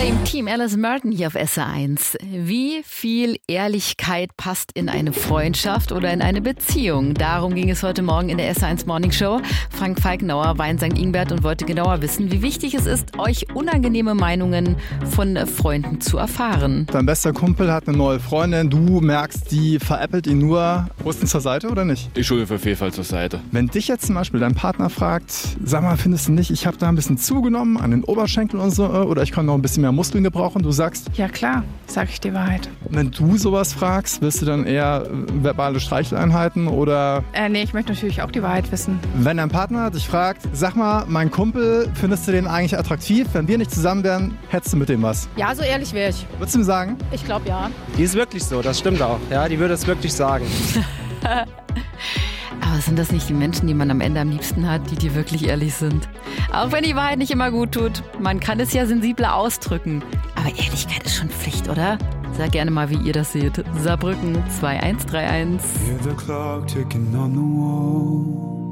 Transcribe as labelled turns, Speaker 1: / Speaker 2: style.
Speaker 1: Same Team, Alice Merton hier auf SR1. Wie viel Ehrlichkeit passt in eine Freundschaft oder in eine Beziehung? Darum ging es heute Morgen in der SR1 Morning Show. Frank Falkenauer war in St. Ingbert und wollte genauer wissen, wie wichtig es ist, euch unangenehme Meinungen von Freunden zu erfahren.
Speaker 2: Dein bester Kumpel hat eine neue Freundin, du merkst, die veräppelt ihn nur. Rufst ihn zur Seite oder nicht?
Speaker 3: Ich schuhe auf jeden Fall zur Seite.
Speaker 2: Wenn dich jetzt zum Beispiel dein Partner fragt, sag mal, findest du nicht, ich habe da ein bisschen zugenommen an den Oberschenkeln und so, oder ich kann noch ein bisschen mehr Muskeln gebrauchen, du sagst,
Speaker 4: Ja klar, sag ich die Wahrheit.
Speaker 2: wenn du sowas fragst, willst du dann eher verbale Streicheleinheiten oder
Speaker 4: Nee, ich möchte natürlich auch die Wahrheit wissen.
Speaker 2: wenn dein Partner dich fragt, sag mal, mein Kumpel, findest du den eigentlich attraktiv? Wenn wir nicht zusammen wären, hättest du mit dem was?
Speaker 5: Ja, so ehrlich wäre ich.
Speaker 2: Würdest du ihm sagen?
Speaker 5: Ich glaube ja.
Speaker 6: Die ist wirklich so, das stimmt auch. Ja, die würde es wirklich sagen.
Speaker 1: Aber sind das nicht die Menschen, die man am Ende am liebsten hat, die wirklich ehrlich sind? Auch wenn die Wahrheit nicht immer gut tut. Man kann es ja sensibler ausdrücken. Aber Ehrlichkeit ist schon Pflicht, oder? Sag gerne mal, wie ihr das seht. Saarbrücken 2131.
Speaker 7: Hear the clock ticking on the wall.